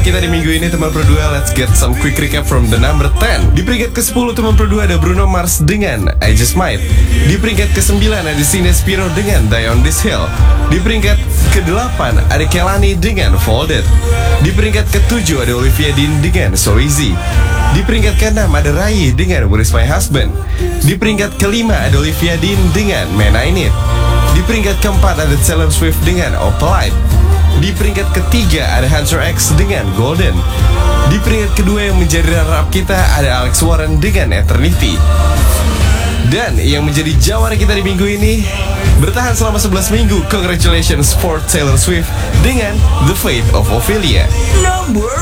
kita di minggu ini teman Pro 2. Let's get some quick recap from the number 10. Di peringkat ke-10 teman Pro 2 ada Bruno Mars dengan I Just Might. Di peringkat ke-9 ada Sine Spiro dengan Die on This Hill. Di peringkat ke-8 ada Kelani dengan Folded. Di peringkat ke-7 ada Olivia Dean dengan So Easy. Di peringkat ke-6 ada Rai dengan Where Is My Husband. Di peringkat ke-5 ada Olivia Dean dengan Man I Need. Di peringkat ke-4 ada Taylor Swift dengan Opalite. Di peringkat ketiga ada Hunter X dengan Golden. Di peringkat kedua yang menjadi runner-up kita ada Alex Warren dengan Eternity. Dan yang menjadi jawara kita di minggu ini bertahan selama 11 minggu. Congratulations for Taylor Swift dengan The Fate of Ophelia. Number